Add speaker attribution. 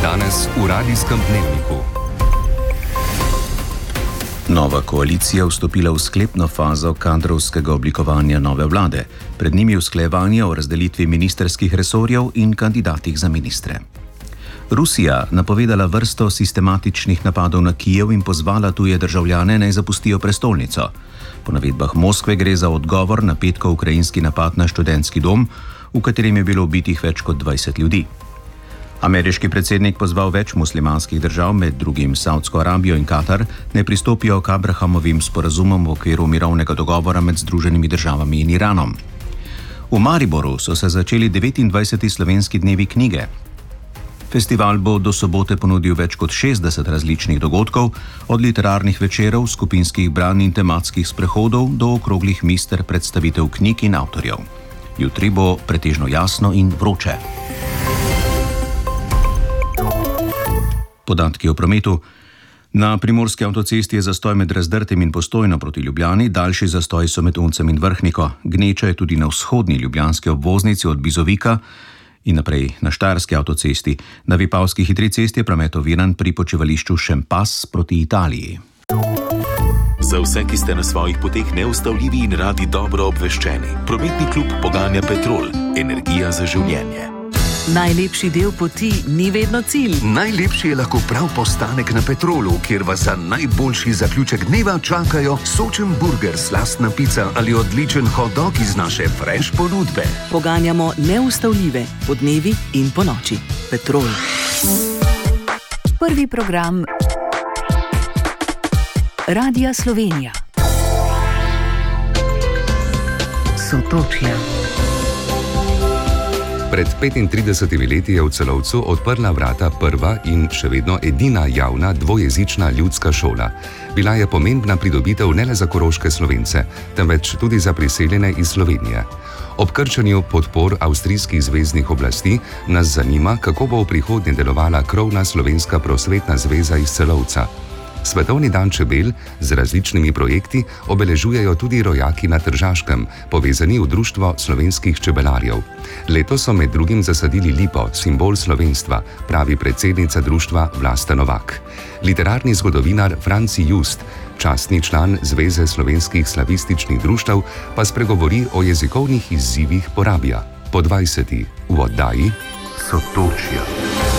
Speaker 1: Danes v Radijskem dnevniku.
Speaker 2: Nova koalicija vstopila v sklepno fazo kadrovskega oblikovanja nove vlade. Pred njimi usklajevanje o razdelitvi ministrskih resorjev in kandidatih za ministre. Rusija napovedala vrsto sistematičnih napadov na Kijev in pozvala tuje državljane naj zapustijo prestolnico. Po navedbah Moskve gre za odgovor na petkov ukrajinski napad na študentski dom, v katerem je bilo ubitih več kot 20 ljudi. Ameriški predsednik pozval več muslimanskih držav, med drugim Saudsko Arabijo in Katar, naj pristopijo k Abrahamovim sporazumom v okviru mirovnega dogovora med Združenimi državami in Iranom. V Mariboru so se začeli 29. slovenski dnevi knjige. Festival bo do sobote ponudil več kot 60 različnih dogodkov, od literarnih večerov, skupinskih branj in tematskih sprehodov do okroglih miz ter predstavitev knjig in avtorjev. Jutri bo pretežno jasno in vroče. Podatki o prometu. Na primorski avtocesti je zastoj med Razdrtem in Postojno proti Ljubljani, daljši zastoj so med Uncem in Vrhniko. Gneča je tudi na vzhodni ljubljanski obvoznici od Bizovika in naprej na Štajerski avtocesti. Na Vipavski hitri cesti je promet oviran pri počivališču Šempas proti Italiji.
Speaker 3: Za vse, ki ste na svojih poteh neustavljivi in radi dobro obveščeni, prometni klub poganja Petrol, energija za življenje.
Speaker 4: Najlepši del poti ni vedno cilj.
Speaker 5: Najlepši je lahko prav postanek na Petrolu, kjer vas za najboljši zaključek dneva čakajo sočen burger, slastna pica ali odličen hot dog iz naše fresh ponudbe.
Speaker 4: Poganjamo neustavljive po dnevi in po noči. Petrol.
Speaker 6: Prvi program Radija Slovenija. Sotočja.
Speaker 1: Pred 35 leti je v Celovcu odprla vrata prva in še vedno edina javna dvojezična ljudska šola. Bila je pomembna pridobitev ne le za koroške Slovence, temveč tudi za priseljene iz Slovenije. Ob krčanju podpor avstrijskih zveznih oblasti nas zanima, kako bo v prihodnje delovala krovna slovenska prosvetna zveza iz Celovca. Svetovni dan čebel z različnimi projekti obeležujejo tudi rojaki na Tržaškem, povezani v Društvo slovenskih čebelarjev. Letos so med drugim zasadili lipo, simbol slovenstva, pravi predsednica društva Vlasta Novak. Literarni zgodovinar Franci Just, častni član Zveze slovenskih slavističnih društev, pa spregovori o jezikovnih izzivih porabja. Po 20. v oddaji Sotočja.